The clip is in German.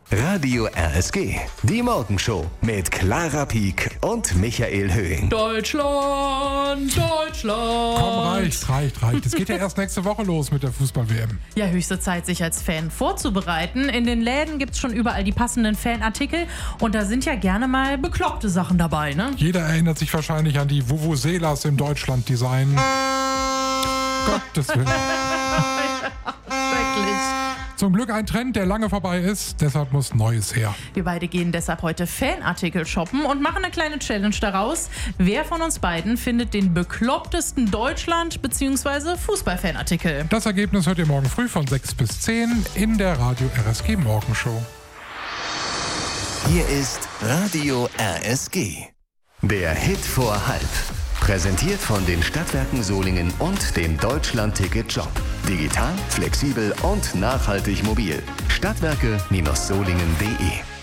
Radio RSG, die Morgenshow mit Clara Pieck und Michael Höhing. Deutschland, Deutschland. Komm, reicht. Es geht ja erst nächste Woche los mit der Fußball-WM. Ja, höchste Zeit, sich als Fan vorzubereiten. In den Läden gibt's schon überall die passenden Fanartikel und da sind ja gerne mal bekloppte Sachen dabei, ne? Jeder erinnert sich wahrscheinlich an die Vuvuzelas im Deutschland-Design. Gottes Willen. Schrecklich. Zum Glück ein Trend, der lange vorbei ist, deshalb muss Neues her. Wir beide gehen deshalb heute Fanartikel shoppen und machen eine kleine Challenge daraus. Wer von uns beiden findet den beklopptesten Deutschland- bzw. Fußball-Fanartikel? Das Ergebnis hört ihr morgen früh von 6 bis 10 in der Radio RSG Morgenshow. Hier ist Radio RSG. Der Hit vor halb. Präsentiert von den Stadtwerken Solingen und dem Deutschland-Ticket-Job. Digital, flexibel und nachhaltig mobil. Stadtwerke-solingen.de